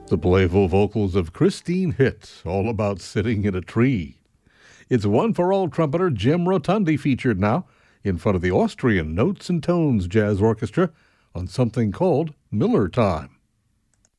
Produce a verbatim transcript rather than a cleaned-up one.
The playful vocals of Christine Hitt, all about sitting in a tree. It's one for all trumpeter Jim Rotundi featured now in front of the Austrian Notes and Tones Jazz Orchestra on something called Miller Time.